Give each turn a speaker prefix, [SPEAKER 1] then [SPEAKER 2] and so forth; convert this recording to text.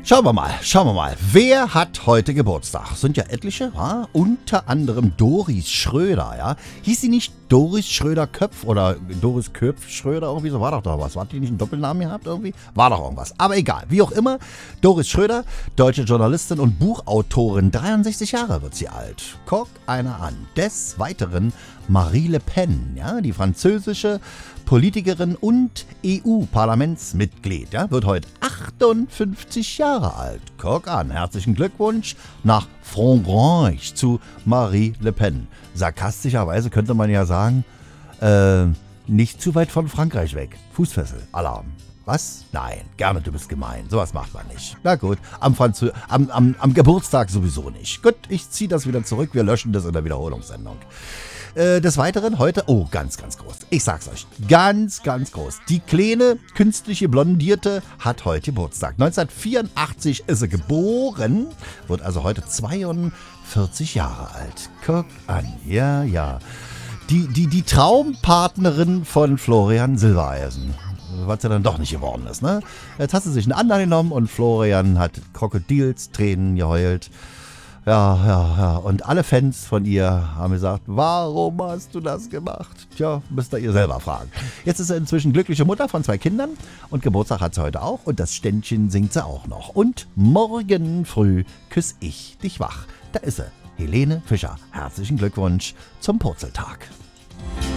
[SPEAKER 1] Schauen wir mal. Wer hat heute Geburtstag? Sind ja etliche, ja? Unter anderem Doris Schröder, ja? Hieß sie nicht Doris Schröder-Köpf oder Doris Köpf-Schröder? Irgendwie so war doch da was. Hat die nicht einen Doppelnamen gehabt irgendwie? War doch irgendwas. Aber egal, wie auch immer. Doris Schröder, deutsche Journalistin und Buchautorin, 63 Jahre wird sie alt. Guck einer an. Des Weiteren Marie Le Pen, ja? Die französische Politikerin und EU-Parlamentsmitglied, ja, wird heute 58 Jahre alt. Guck an, herzlichen Glückwunsch nach Frankreich zu Marie Le Pen. Sarkastischerweise könnte man ja sagen, nicht zu weit von Frankreich weg. Fußfessel, Alarm. Was? Nein, gerne, du bist gemein. Sowas macht man nicht. Na gut, am Geburtstag sowieso nicht. Gut, ich ziehe das wieder zurück. Wir löschen das in der Wiederholungssendung. Des Weiteren heute, ganz, ganz groß. Ich sag's euch, ganz, ganz groß. Die kleine, künstliche Blondierte hat heute Geburtstag. 1984 ist sie geboren, wird also heute 42 Jahre alt. Guck an, ja. Die Traumpartnerin von Florian Silbereisen. Was ja dann doch nicht geworden ist, ne? Jetzt hat sie sich einen anderen genommen und Florian hat Krokodilstränen geheult. Ja. Und alle Fans von ihr haben gesagt, warum hast du das gemacht? Tja, müsst ihr selber fragen. Jetzt ist sie inzwischen glückliche Mutter von 2 Kindern und Geburtstag hat sie heute auch und das Ständchen singt sie auch noch. Und morgen früh küss ich dich wach. Da ist sie, Helene Fischer. Herzlichen Glückwunsch zum Purzeltag.